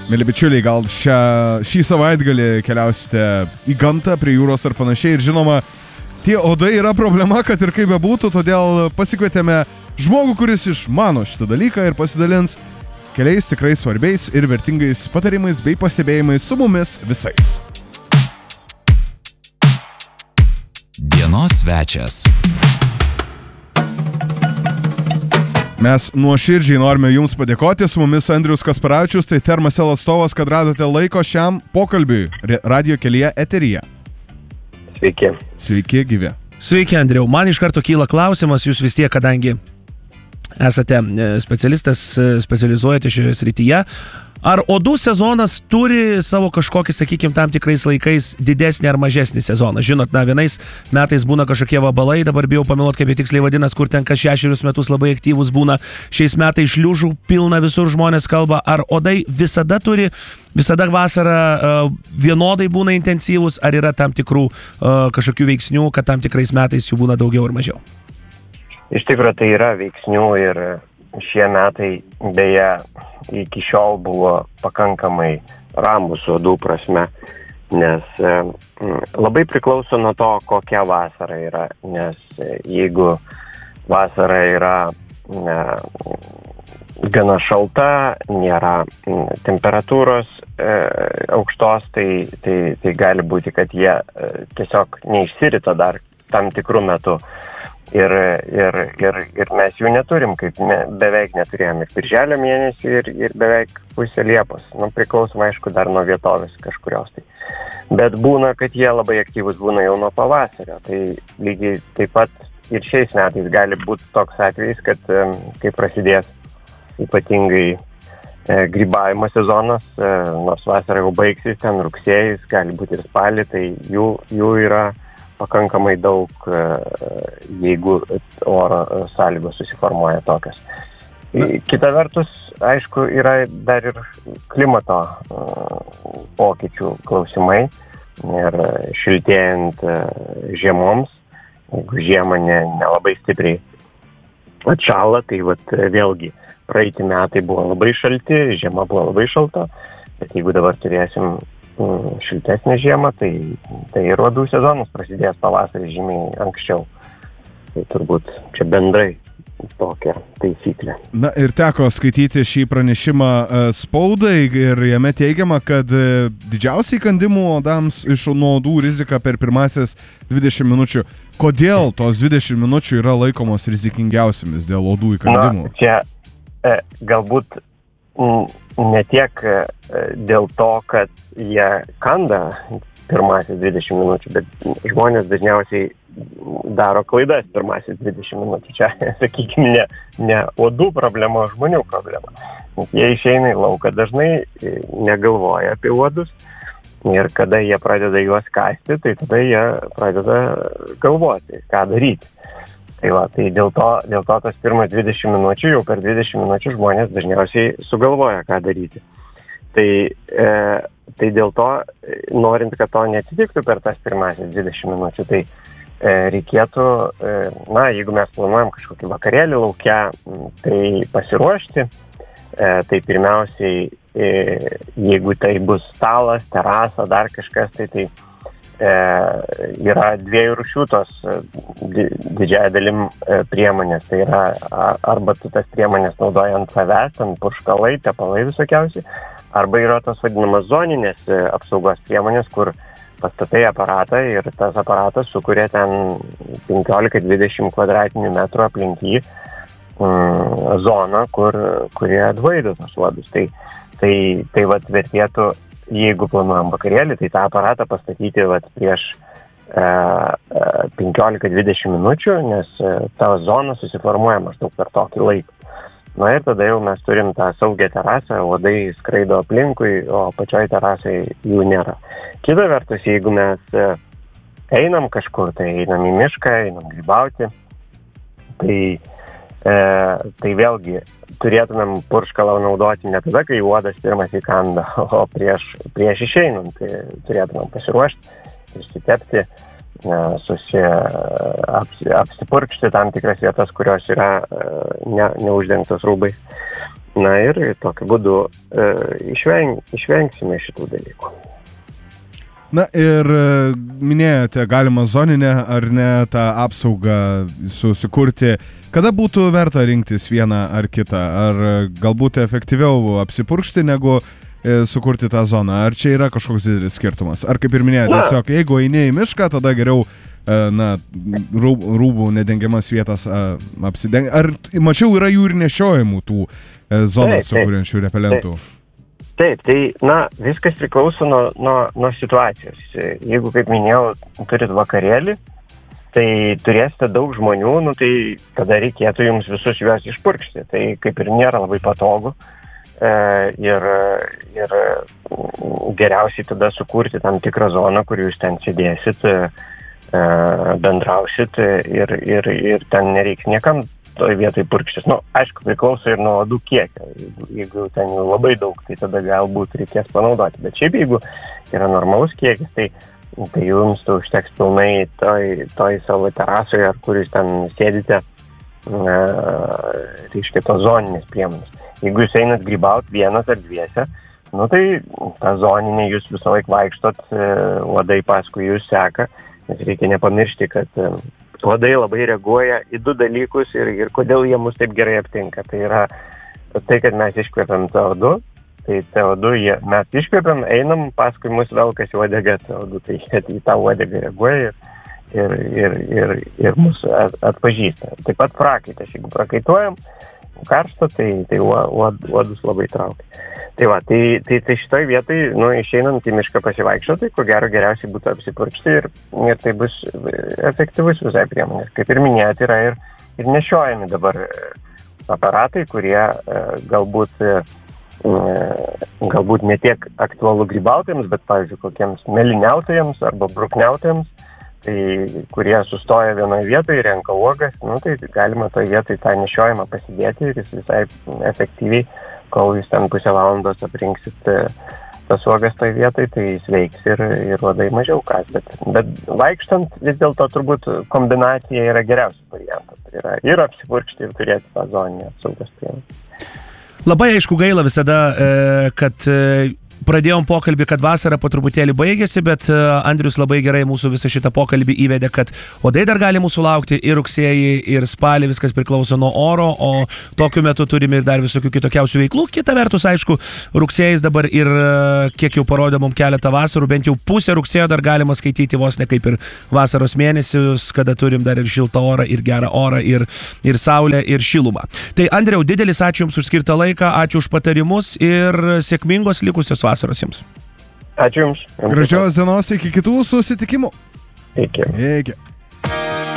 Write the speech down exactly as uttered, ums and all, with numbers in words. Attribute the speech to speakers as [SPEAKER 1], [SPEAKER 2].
[SPEAKER 1] Mėly bičiuliai, gal šią, šį savaitgalį keliausite į gamtą, prie jūros ar panašiai. Ir žinoma, tie uodai yra problema, kad ir kaip bebūtų, todėl pasikvietėme žmogų, kuris išmano šitą dalyką ir pasidalins keliais tikrai svarbiais ir vertingais patarimais bei pastebėjimais su mumis visais.
[SPEAKER 2] Dienos svečias.
[SPEAKER 1] Mes nuoširdžiai norime Jums padėkoti, su mumis Andrius Kasparavičius, tai Thermacell atstovas, kad radote laiko šiam pokalbiui Radio kelyje eteryje.
[SPEAKER 3] Sveiki.
[SPEAKER 1] Sveiki, gyvi.
[SPEAKER 4] Sveiki, Andriau. Man iš karto kyla klausimas, jūs vis tiek, kadangi esate specialistas, specializuojate šioje srityje. Ar uodų sezonas turi savo kažkokį, sakykime, tam tikrais laikais didesnį ar mažesnį sezoną? Žinot, na, vienais metais būna kažkokie vabalai, dabar bijau pameluoti, kaip jie tiksliai vadinas, kur ten kas šešerius metus labai aktyvus būna. Šiais metais šliužų pilna, visur žmonės kalba. Ar uodai visada turi, visada vasarą uh, vienodai būna intensyvus, ar yra tam tikrų uh, kažkokių veiksnių, kad tam tikrais metais jų būna daugiau ar mažiau?
[SPEAKER 3] Iš tikrųjų, tai yra veiksnių ir šie metai beje iki šiol buvo pakankamai rambūs uodų prasme, nes e, labai priklauso nuo to, kokia vasara yra, nes e, jeigu vasara yra e, gana šalta, nėra e, temperatūros e, aukštos, tai, tai, tai gali būti, kad jie e, tiesiog neišsirita dar tam tikrų metų. Ir, ir, ir, ir mes jų neturim, kaip ne, beveik neturėjom ir birželio mėnesį ir, ir beveik pusę Liepos. Nu, priklausom, aišku, dar nuo vietovės kažkurios. Tai. Bet būna, kad jie labai aktyvus būna jau nuo pavasario. Tai lygiai taip pat ir šiais metais gali būti toks atvejis, kad kai prasidės ypatingai e, grybavimo sezonas, e, nors vasara jau baigsis, ten rugsėjais, gali būti ir spalį, tai jų, jų yra pakankamai daug, jeigu oro sąlygos susiformuoja tokios. Kita vertus, aišku, yra dar ir klimato pokyčių klausimai ir šiltėjant žiemoms, jeigu žiema ne, nelabai stipriai atšąla, tai vat, vėlgi praeiti metai buvo labai šalti, žiema buvo labai šalta, bet jeigu dabar turėsim šiltesnė žiema, tai, tai ir uodų sezonas prasidės pavasarį žymiai anksčiau. Tai turbūt čia bendrai tokia taisyklė.
[SPEAKER 1] Na ir teko skaityti šį pranešimą spaudai ir jame teigiama, kad didžiausiai įkandimų uodams iš uodų rizika per pirmasias dvidešimt minučių. Kodėl tos dvidešimt minučių yra laikomos rizikingiausiamis dėl uodų įkandimų?
[SPEAKER 3] Na, čia e, galbūt ne tiek dėl to, kad jie kanda pirmasis dvidešimt minučių, bet žmonės dažniausiai daro klaidas pirmasis dvidešimt minučių. Čia, sakykime, ne, ne uodų problema, o žmonių problema. Jie išeina į lauką dažnai, negalvoja apie uodus ir kada jie pradeda juos kasti, tai tada jie pradeda galvoti, ką daryti. Tai va, tai dėl to, dėl to tas pirmas dvidešimt minučių, jau per dvidešimt minučių žmonės dažniausiai sugalvoja, ką daryti. Tai, e, tai dėl to, norint, kad to neatsitiktų per tas pirmasis dvidešimt minučių, tai e, reikėtų, e, na, jeigu mes planuojam kažkokį vakarėlį lauke, tai pasiruošti, e, tai pirmiausiai, e, jeigu tai bus stalas, terasa, dar kažkas, tai tai E, yra dviejų rūšių tos di, didžiąją dalim e, priemonės. Tai yra a, arba tu tas priemonės naudoji ant savęs, ant purškalai, tepalai visokiausiai, arba yra tos vadinamas zoninės e, apsaugos priemonės, kur pastatai aparatą ir tas aparatas sukuria ten penkiolika dvidešimt kvadratinių metrų aplink jį mm, zoną, kur, kurie atbaido tos uodus. Tai, tai, tai vat vertėtų, jeigu planuojam vakarėlį, tai tą aparatą pastatyti vat, prieš e, penkiolika dvidešimt minučių, nes e, ta zona susiformuoja maždaug per tokį laiką. Na ir tada jau mes turim tą saugią terasą, uodai skraido aplinkui, o pačioj terasai jų nėra. Kita vertus, jeigu mes e, einam kažkur, tai einam į mišką, einam grybauti, tai E, tai vėlgi turėtumėm purškalą naudoti ne tada, kai uodas pirmas įkanda, o prieš, prieš išeinant. Tai turėtumėm pasiruošti, išsitepti, e, susi, apsi, apsipurkšti tam tikras vietas, kurios yra e, ne, neuždengtos rūbais. Na ir tokiu būdu e, išveng, išvengsime šitų dalykų.
[SPEAKER 1] Na ir minėjote galima zoninę ar ne tą apsaugą susikurti. Kada būtų verta rinktis vieną ar kitą? Ar galbūt efektyviau apsipurkšti negu sukurti tą zoną? Ar čia yra kažkoks didelis skirtumas? Ar kaip ir minėjote, tiesiog jeigu eini į mišką, tada geriau na, rūbų nedengiamas vietas apsidengti. Ar mačiau yra jų ir nešiojimų tų zonas sukuriančių repelentų?
[SPEAKER 3] Taip, tai, na, viskas priklauso nuo, nuo, nuo situacijos. Jeigu, kaip minėjau, turit vakarėlį, tai turėsite daug žmonių, nu, tai tada reikėtų jums visus juos išpurkšti. Tai kaip ir nėra labai patogu. E, ir, ir geriausiai tada sukurti tam tikrą zoną, kur jūs ten sėdėsit, e, bendrausit ir, ir, ir ten nereiks niekam toj vietoj purkštis. Nu, aišku, priklauso ir nuo odų kiekio. Jeigu, jeigu ten jau labai daug, tai tada galbūt reikės panaudoti. Bet šiaip, jeigu yra normalus kiekis, tai, tai jums to užteks pilnai toj, toj savo terasoje, ar kur jūs ten sėdite, e, reiškia tos zoninės priemonės. Jeigu jūs einat grybauti vienas ar dviese, nu tai tą zoninį jūs visą laiką vaikštot, e, uodai paskui jūs seka, nes reikia nepamiršti, kad e, uodai labai reaguoja į du dalykus ir, ir kodėl jie mus taip gerai aptinka. Tai yra tai, kad mes iškvepiam C O du, tai C O du jie, mes iškvepiam, einam, paskui mus velkasi uodega C O du, tai jie į tą uodegą reaguoja ir, ir, ir, ir, ir mus atpažįsta. Taip pat prakaitas, jeigu prakaituojam, karštą, tai, tai uodus labai traukia. Tai va, tai, tai, tai šitoj vietoj, nu, išeinant į mišką pasivaikščioti, tai ko gero geriausiai būtų apsipurkšti ir, ir tai bus efektyvus visai priemonės. Kaip ir minėjot, yra ir, ir nešiojami dabar aparatai, kurie e, galbūt, e, galbūt ne tiek aktualu grybautojams, bet, pavyzdžiui, kokiems meliniautojams arba brukniautojams, tai kurie sustoja vienoje vietoje, renka uogas, nu, tai galima toje vietoje tą nešiojimą pasidėti ir jis visai efektyviai, kol jūs ten pusę valandos aprinksit tas uogas toje vietoje, tai jis veiks ir, ir uodai mažiau kas. Bet, bet vaikštant vis dėlto turbūt kombinacija yra geriausias variantas. Tai yra ir apsipurkšti, ir turėti tą zoninę apsaugos priemonę.
[SPEAKER 4] Labai aišku gaila visada, kad pradėjom pokalbį, kad vasara po truputėlį baigėsi, bet Andrius labai gerai mūsų visą šitą pokalbį įvedė, kad uodai dar gali mūsų laukti ir rugsėjį, ir spalį, viskas priklauso nuo oro, o tokiu metu turime ir dar visokių kitokiausių veiklų. Kita vertus, aišku, rugsėjais dabar ir kiek jau parodė mums keletą vasarų, bent jau pusę rugsėjo dar galima skaityti vos ne kaip ir vasaros mėnesius, kada turim dar ir šiltą orą, ir gerą orą, ir, ir saulę, ir šilumą. Tai Andriau, didelis ačiū Jums už skirtą laiką, ačiū už patarimus ir sėkmingos likusios vasaros Jums.
[SPEAKER 3] Ačiū Jums.
[SPEAKER 1] Gražios dienos, iki kitų susitikimų.
[SPEAKER 3] Iki.
[SPEAKER 1] Iki.